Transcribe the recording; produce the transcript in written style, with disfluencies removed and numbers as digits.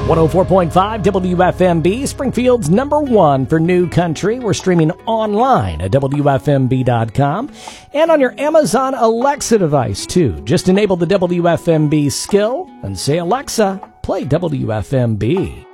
104.5 WFMB, Springfield's #1 for new country. We're streaming online at WFMB.com and on your Amazon Alexa device, too. Just enable the WFMB skill and say, Alexa, play WFMB.